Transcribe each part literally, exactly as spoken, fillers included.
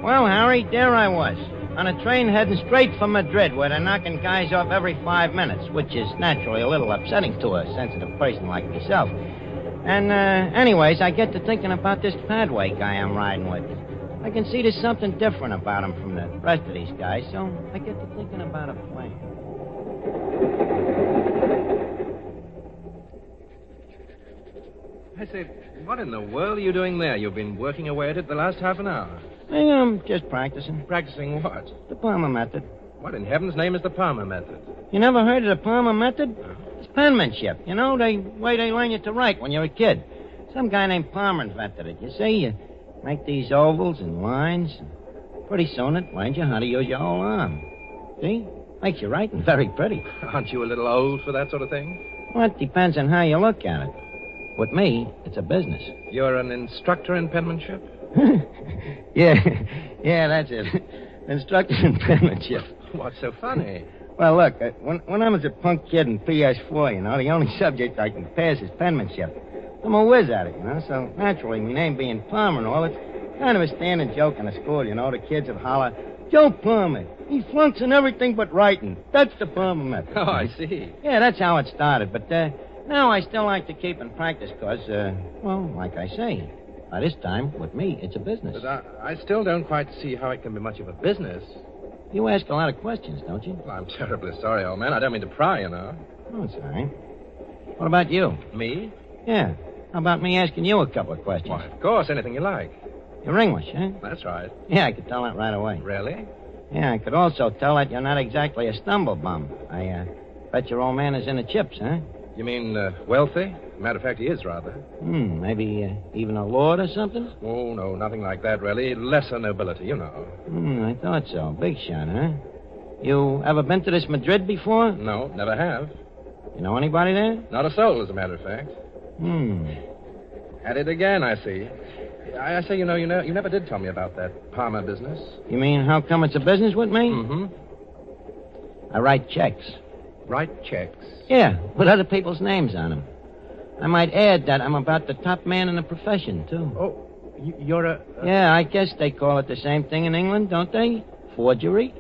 Well, Harry, there I was, on a train heading straight for Madrid, where they're knocking guys off every five minutes, which is naturally a little upsetting to a sensitive person like myself. And, uh, anyways, I get to thinking about this Padway guy I'm riding with. I can see there's something different about him from the rest of these guys, so I get to thinking about a plan. I say, what in the world are you doing there? You've been working away at it the last half an hour. Hey, I'm just practicing. Practicing what? The Palmer method. What in heaven's name is the Palmer method? You never heard of the Palmer method? No. It's penmanship. You know, the way they learn you to write when you're a kid. Some guy named Palmer invented it. You see, you make these ovals and lines. And pretty soon it learns you how to use your whole arm. See? Makes your writing very pretty. Aren't you a little old for that sort of thing? Well, it depends on how you look at it. With me, it's a business. You're an instructor in penmanship? yeah, yeah, that's it. Instructor in penmanship. What's so funny? Well, look, uh, when, when I was a punk kid in P S four, you know, the only subject I can pass is penmanship. I'm a whiz at it, you know, so naturally, my name being Palmer and all, it's kind of a standing joke in the school, you know. The kids would holler, Joe Palmer, he flunks in everything but writing. That's the Palmer method. Oh, I see. Yeah, that's how it started, but uh, now I still like to keep in practice because, uh, well, like I say, by this time, with me, it's a business. But I, I still don't quite see how it can be much of a business. You ask a lot of questions, don't you? Well, I'm terribly sorry, old man. I don't mean to pry, you know. Oh, it's all right. What about you? Me? Yeah. How about me asking you a couple of questions? Why, of course, anything you like. You're English, huh? That's right. Yeah, I could tell that right away. Really? Yeah, I could also tell that you're not exactly a stumblebum. I uh, bet your old man is in the chips, huh? You mean uh, wealthy? Matter of fact, he is rather. Hmm, maybe uh, even a lord or something? Oh, no, nothing like that, really. Lesser nobility, you know. Hmm, I thought so. Big shot, huh? You ever been to this Madrid before? No, never have. You know anybody there? Not a soul, as a matter of fact. Hmm. At it again, I see. I, I say, you know, you know, you never did tell me about that Palmer business. You mean how come it's a business with me? Mm-hmm. I write checks. Write checks? Yeah, with other people's names on them. I might add that I'm about the top man in the profession, too. Oh, you, you're a... a... Yeah, I guess they call it the same thing in England, don't they? Forgery?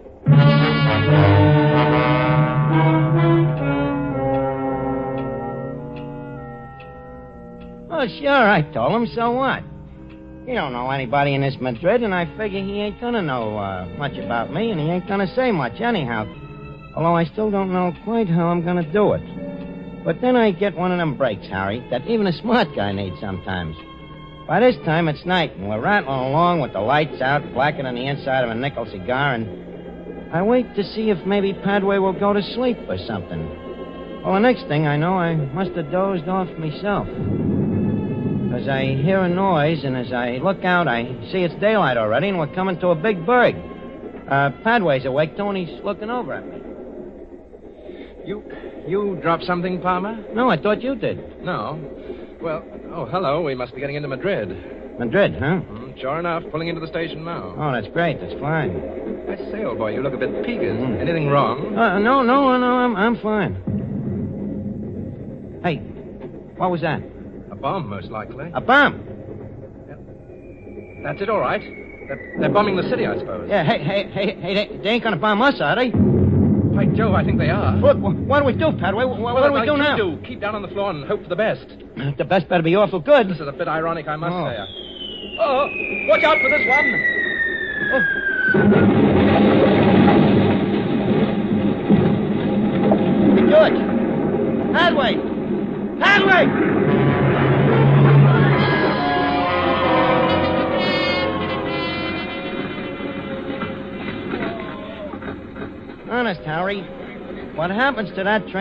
Oh, sure, I told him. So what? He don't know anybody in this Madrid, and I figure he ain't gonna know uh, much about me, and he ain't gonna say much anyhow. Although I still don't know quite how I'm gonna do it. But then I get one of them breaks, Harry, that even a smart guy needs sometimes. By this time, it's night, and we're rattling along with the lights out, blacker than the inside of a nickel cigar, and I wait to see if maybe Padway will go to sleep or something. Well, the next thing I know, I must have dozed off myself. Because I hear a noise, and as I look out, I see it's daylight already, and we're coming to a big berg. Uh, Padway's awake, too, and he's looking over at me. You... You dropped something, Palmer? No, I thought you did. No. Well, oh, hello. We must be getting into Madrid. Madrid, huh? Mm, sure enough, pulling into the station now. Oh, that's great. That's fine. I say, old boy, you look a bit peevish. Mm. Anything wrong? Uh, no, no, no, I'm, I'm fine. Hey, what was that? A bomb, most likely. A bomb? That's it, all right. They're, they're bombing the city, I suppose. Yeah, hey, hey, hey, hey, they, they ain't gonna bomb us, are they? By Joe, I think they are. Look, what do we do, Padway? What, what well, do we like do you now? do. Keep down on the floor and hope for the best. The best better be awful good. This is a bit ironic, I must Oh. say. Oh, watch out for this one. Oh. George! Padway! Padway! Honest, Harry, what happens to that train?